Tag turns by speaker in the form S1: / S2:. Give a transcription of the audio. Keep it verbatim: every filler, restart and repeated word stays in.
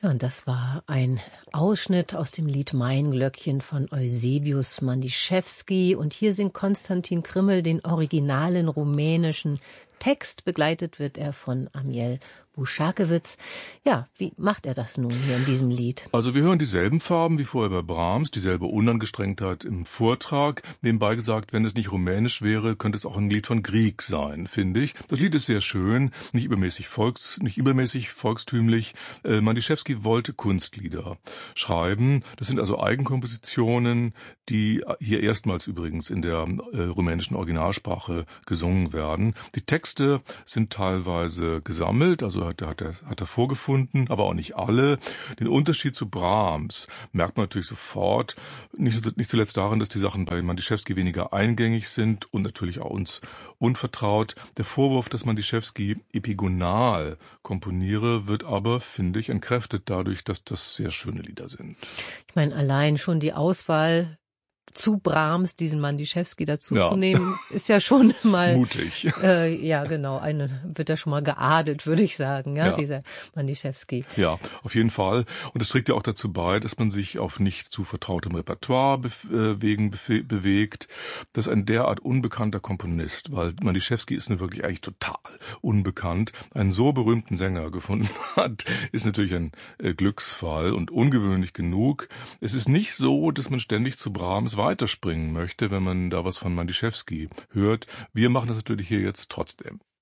S1: Ja, und das war ein Ausschnitt aus dem Lied Mein Glöckchen von Eusebius Mandischewski. Und hier singt Konstantin Krimmel den originalen rumänischen Text. Begleitet wird er von Amiel Buschakewitz. Ja, wie macht er das nun hier in diesem Lied?
S2: Also wir hören dieselben Farben wie vorher bei Brahms, dieselbe Unangestrengtheit im Vortrag. Nebenbei gesagt, wenn es nicht rumänisch wäre, könnte es auch ein Lied von Grieg sein, finde ich. Das Lied ist sehr schön, nicht übermäßig volks, nicht übermäßig volkstümlich. Äh, Mandischewski wollte Kunstlieder schreiben. Das sind also Eigenkompositionen, die hier erstmals übrigens in der äh, rumänischen Originalsprache gesungen werden. Die Texte sind teilweise gesammelt, also hat er, hat er, hat er vorgefunden, aber auch nicht alle. Den Unterschied zu Brahms merkt man natürlich sofort, nicht, nicht zuletzt darin, dass die Sachen bei Mandischewski weniger eingängig sind und natürlich auch uns unvertraut. Der Vorwurf, dass Mandischewski epigonal komponiere, wird aber, finde ich, entkräftet dadurch, dass das sehr schöne Lieder sind.
S1: Ich meine, allein schon die Auswahl zu Brahms, diesen Mandischewski dazuzunehmen, ja. ist ja schon mal
S2: mutig.
S1: Äh, ja, genau, eine wird ja schon mal geadelt, würde ich sagen, ja,
S2: ja.
S1: dieser Mandischewski.
S2: Ja, auf jeden Fall. Und es trägt ja auch dazu bei, dass man sich auf nicht zu vertrautem Repertoire be- wegen be- bewegt. Das ist ein derart unbekannter Komponist, weil Mandischewski ist nun wirklich eigentlich total unbekannt. Einen so berühmten Sänger gefunden hat, ist natürlich ein äh, Glücksfall und ungewöhnlich genug. Es ist nicht so, dass man ständig zu Brahms weiterspringen möchte, wenn man da was von Mandischewski hört. Wir machen das natürlich hier jetzt trotzdem.